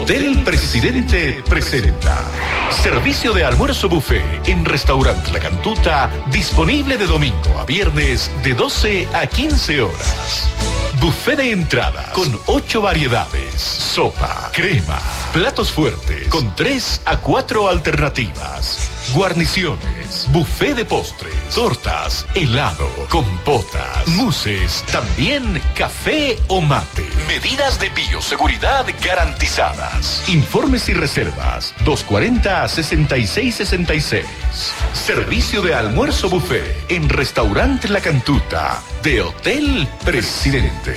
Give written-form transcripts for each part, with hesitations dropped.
Hotel Presidente presenta servicio de almuerzo buffet en Restaurante La Cantuta, disponible de domingo a viernes de 12 a 15 horas. Buffet de entrada con 8 variedades, sopa, crema, platos fuertes con 3 a 4 alternativas, guarniciones, buffet de postres, tortas, helado, compotas, mousses, también café o mate. Medidas de bioseguridad garantizadas. Informes y reservas 240-6666. Servicio de almuerzo buffet en Restaurante La Cantuta de Hotel Presidente.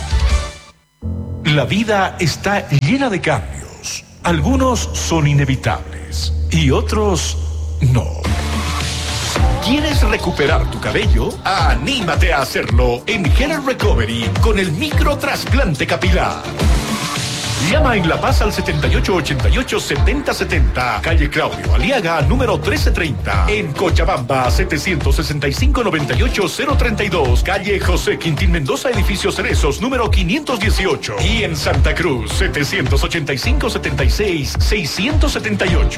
La vida está llena de cambios. Algunos son inevitables y otros no. ¿Quieres recuperar tu cabello? ¡Anímate a hacerlo en Hair Recovery con el microtrasplante capilar! Llama en La Paz al 7888-7070, calle Claudio Aliaga, número 1330. En Cochabamba, 765-98-032, calle José Quintín Mendoza, edificio Cerezos, número 518. Y en Santa Cruz, 785-76-678.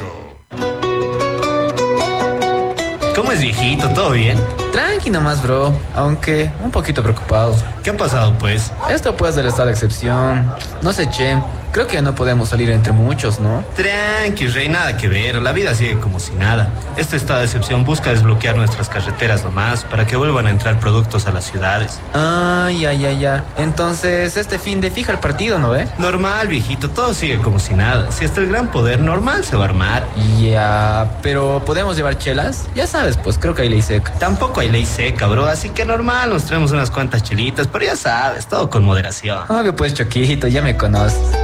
¿Cómo es, viejito? ¿Todo bien? Tranqui nomás, bro. Aunque un poquito preocupado. ¿Qué ha pasado, pues? Esto puede ser estado de excepción. No sé, che. Creo que no podemos salir entre muchos, ¿no? Tranqui, rey, nada que ver. La vida sigue como si nada. Este estado de excepción busca desbloquear nuestras carreteras nomás para que vuelvan a entrar productos a las ciudades. Ah, ya. Entonces, este fin de fija el partido, ¿no ve? Normal, viejito. Todo sigue como si nada. Si hasta el gran poder normal se va a armar. Ya, pero ¿podemos llevar chelas? Ya sabes, pues creo que hay ley seca. Tampoco hay ley seca, bro. Así que normal, nos traemos unas cuantas chelitas. Pero ya sabes, todo con moderación. Obvio, pues, Choquito, ya me conoces.